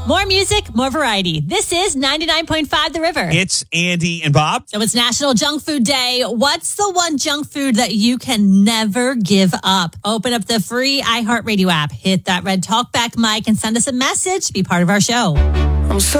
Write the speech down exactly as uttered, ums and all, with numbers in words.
More music, more variety. This is ninety-nine point five The River. It's Andy and Bob. So it's National Junk Food Day. What's the one junk food that you can never give up? Open up the free iHeartRadio app, hit that red talkback mic, and send us a message. Be part of our show. I'm so